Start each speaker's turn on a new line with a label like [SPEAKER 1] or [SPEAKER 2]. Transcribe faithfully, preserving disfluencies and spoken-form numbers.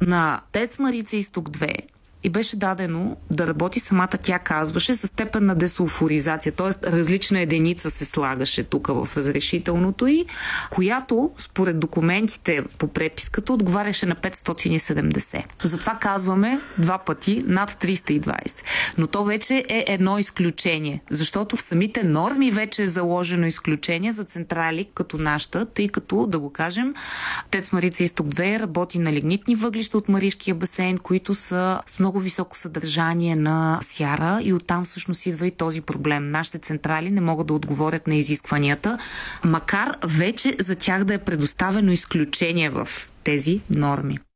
[SPEAKER 1] На ТЕЦ Марица изток две и беше дадено да работи, самата тя казваше, със степен на десулфуризация, т.е. различна единица се слагаше тук в разрешителното й, която според документите по преписката отговаряше на петстотин и седемдесет. Затова казваме два пъти над триста и двадесет. Но то вече е едно изключение, защото в самите норми вече е заложено изключение за централи като нашата, тъй като, да го кажем, ТЕЦ Марица изток две работи на лигнитни въглища от Маришкия басейн, които са с много много високо съдържание на сяра и оттам всъщност идва и този проблем. Нашите централи не могат да отговорят на изискванията, макар вече за тях да е предоставено изключение в тези норми.